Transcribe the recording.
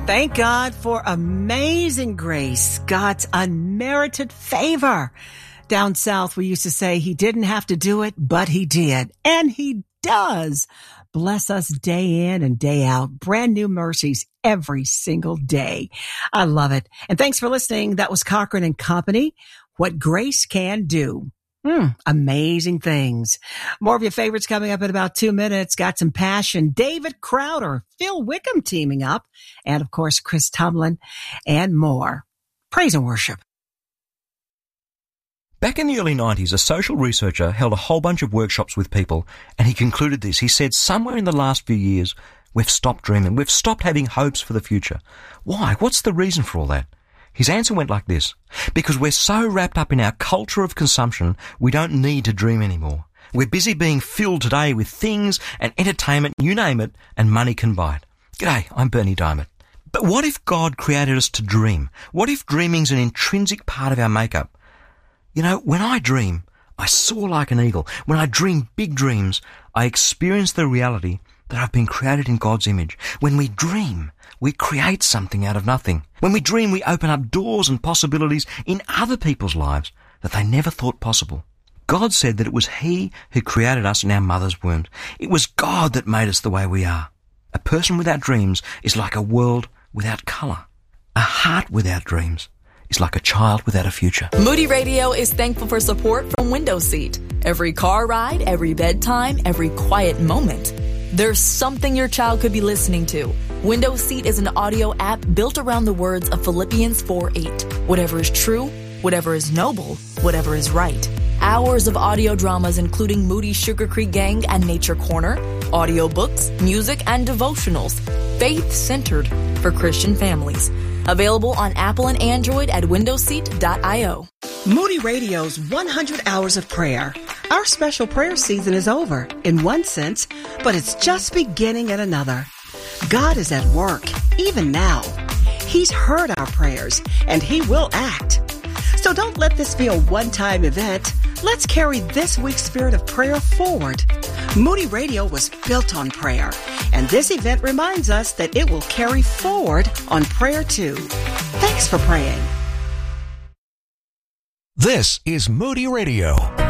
Thank God for amazing grace, God's unmerited favor. Down south, we used to say he didn't have to do it, but he did. And he does. Bless us day in and day out. Brand new mercies every single day. I love it. And thanks for listening. That was Cochran and Company. What grace can do. Amazing things. More of your favorites coming up in about 2 minutes. Got some passion. David Crowder, Phil Wickham teaming up, and of course, Chris Tomlin and more. Praise and worship. Back in the early 90s, a social researcher held a whole bunch of workshops with people, and he concluded this. He said, somewhere in the last few years, we've stopped dreaming. We've stopped having hopes for the future. Why? What's the reason for all that? His answer went like this: because we're so wrapped up in our culture of consumption, we don't need to dream anymore. We're busy being filled today with things and entertainment, you name it, and money can buy it. G'day, I'm Bernie Diamond. But what if God created us to dream? What if dreaming's an intrinsic part of our makeup? You know, when I dream, I soar like an eagle. When I dream big dreams, I experience the reality that I've been created in God's image. When we dream, we create something out of nothing. When we dream, we open up doors and possibilities in other people's lives that they never thought possible. God said that it was He who created us in our mother's womb. It was God that made us the way we are. A person without dreams is like a world without colour. A heart without dreams is like a child without a future. Moody Radio is thankful for support from Window Seat. Every car ride, every bedtime, every quiet moment. There's something your child could be listening to. Window Seat is an audio app built around the words of Philippians 4:8. Whatever is true, whatever is noble, whatever is right. Hours of audio dramas including Moody Sugar Creek Gang and Nature Corner, audiobooks, music, and devotionals. Faith-centered for Christian families. Available on Apple and Android at windowseat.io. Moody Radio's 100 Hours of Prayer. Our special prayer season is over, in one sense, but it's just beginning in another. God is at work, even now. He's heard our prayers, and He will act. So don't let this be a one-time event. Let's carry this week's spirit of prayer forward. Moody Radio was built on prayer, and this event reminds us that it will carry forward on prayer too. Thanks for praying. This is Moody Radio.